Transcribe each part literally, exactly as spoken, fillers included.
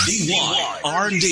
D Y R D.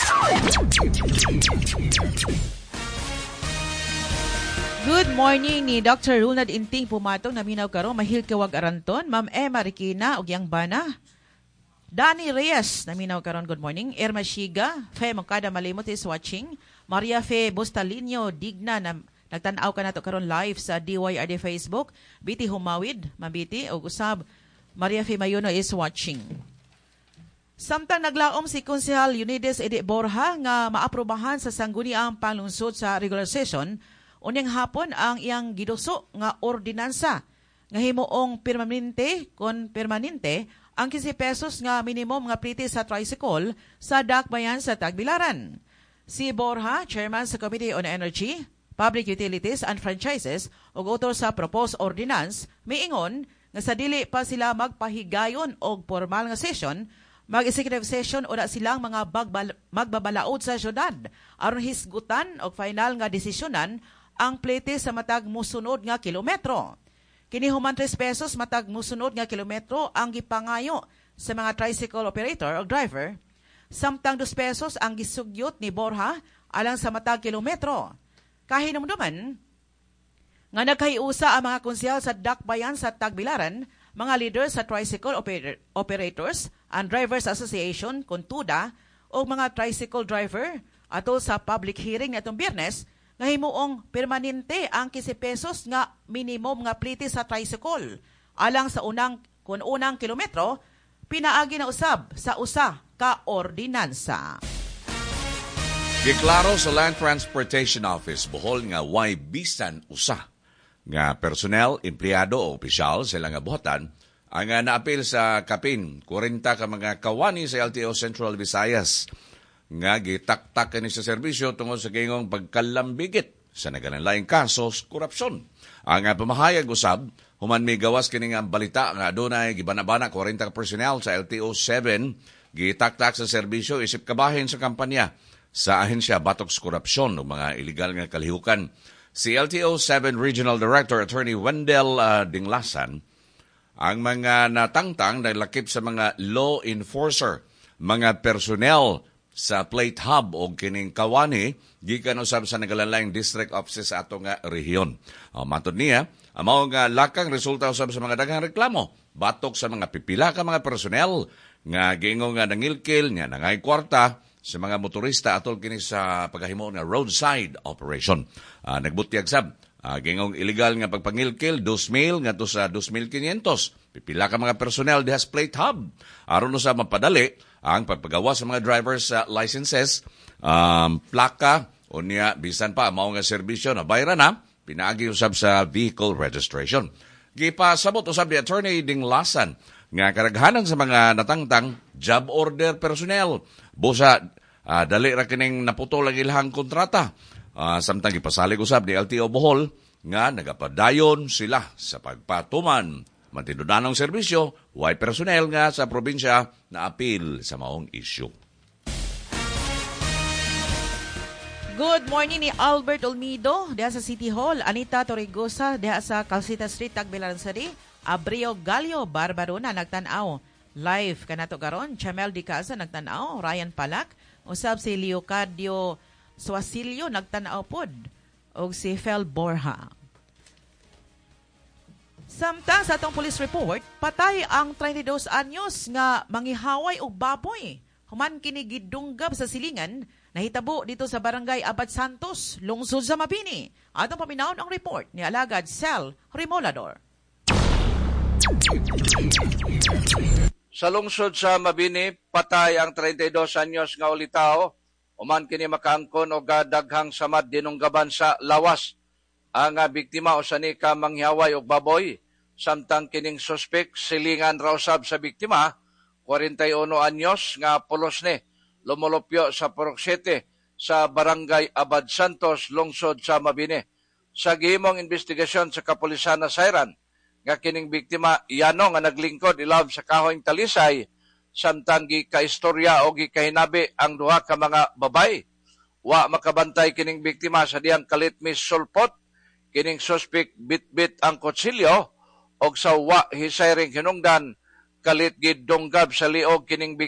Good morning ni Doctor Ronald Inting pumatong naminaw karon mahil kawag aranton, Ma'am Emma Marikina og yang bana. Danny Reyes naminaw karon good morning. Irma Shiga, Fe Mongkada Malimot is watching. Maria Fe Bustalino Digna na nagtan-aw ka nato karon live sa D Y R D Facebook. Biti Humawid, Mabiti og usab Maria Fe Mayuno is watching. Samtang naglaom si Konsehal Unides Edi Borja nga maaprubahan sa sangguniang panglungsod sa regular session, unyang hapon ang iyang giduso nga ordinansa nga himuong permanente kon permanente ang fifty pesos nga minimum nga plite sa tricycle sa dakbayan sa Tagbilaran. Si Borja, chairman sa Committee on Energy, Public Utilities and Franchises ug author sa proposed ordinance, miingon nga sa dili pa sila magpahigayon og formal nga session, mag-executive session o na silang mga bagbal- magbabalaod sa syudad aron hisgutan og final nga desisyonan ang plete sa matag musunod nga kilometro. Kini human three pesos matag musunod nga kilometro ang gipangayo sa mga tricycle operator o driver, samtang two pesos ang gisugyot ni Borja alang sa matag kilometro. Kahinumduman nga nagkahiusa ang mga konsehal sa dakbayan sa Tagbilaran, mga leaders sa Tricycle Oper- Operators and Drivers Association, Kontuda, o mga tricycle driver atol sa public hearing natong Biyernes nga himuong permanente ang fifty pesos nga minimum nga plite sa tricycle alang sa unang kun unang kilometro, pinaagi na usab sa usa ka ordinansa. Giklaro sa Land Transportation Office Bohol nga way bisan usa nga personnel, empleyado o opisyal sila nga buhatan ang uh, naapil sa kapin forty ka mga kawani sa L T O Central Visayas nga gitaktak kini sa serbisyo tungod sa gingong pagkalambigit sa nagalanlaing kasos korupsyon. Ang uh, pamahayag usab human may gawas kini nga balita nga adunay gibanabana forty ka personnel sa L T O seven gitaktak sa serbisyo isip kabahin sa kampanya sa ahensya batok sa korupsyon o mga illegal nga kalihukan. Si L T O seven Regional Director Attorney Wendell uh, Dinglasan, ang mga natangtang na lakip sa mga law enforcer, mga personnel sa plate hub o kining kawani, gikan usab sa nagalanlaing district offices sa atong nga rehiyon. Uh, matod niya, ang mga lakang resulta usab sa mga daghang reklamo, batok sa mga pipila ka mga personnel, nga gingo nga nangilkil, nga nangay kwarta, sa mga motorista atol kini sa paghahimo nga roadside operation. Uh, nagbutyag sab, uh, gingong illegal nga pagpangilkil, two mil nga to sa two thousand five hundred. Pipila ka mga personnel dihas plate hub. Aron sa mapadali ang pagpagawa sa mga drivers sa uh, licenses, um, plaka, o niya, bisan pa, mao nga serbisyo na bayra na, pinaagi usab sa vehicle registration. Gipasabot usab ni Attorney Dinglasan nga karaghanan sa mga natangtang job order personnel. Busa, uh, dali ra kining naputol ang ilahang kontrata. Uh, samtang ipasalig usab ni L T O Bohol nga nagapadayon sila sa pagpatuman. Mantinudanong serbisyo, way personnel nga sa probinsya na apil sa maong issue. Good morning ni Albert Olmido diha sa City Hall, Anita Torregosa diha sa Calcita Street, Tagbilaran City, Abreu Galio Barbarona nagtan-aw. Live kanato karon, Chamel Di Casa nagtan-aw, Ryan Palak, usab si Leocadio Suasilio nagtan-aw pod, og si Fel Borja. Samtang sa atong police report, patay ang thirty-two anyos nga mangihaway og baboy. Human kini gidunggab sa silingan, nahitabo dito sa barangay Abad Santos, lungsod sa Mabini. Atong paminawon ang report ni Alagad Sel Remolador. Sa lungsod sa Mabini, patay ang thirty-two anyos nga ulitao. Uman kini makaangkon og daghang samad dinunggaban sa lawas. Ang biktima usani ka manghiyaway og baboy, samtang kining suspek silingan raw sab sa biktima, forty-one anyos nga pulos ni, lumulupyo sa Purok City sa barangay Abad Santos, lungsod sa Mabini. Sa gihimong investigasyon sa kapulisan na Sayran, nga kining biktima iyano nga naglingkod ilab sa kahoyng talisay, samtang gikaistorya o gikahinabi ang duha ka mga babay. Wa makabantay kining biktima sa diyang kalit mis sulpot, kining suspek bit-bit ang kutsilyo, og sa wa hisayring hinungdan kalit gid donggab sa liog kining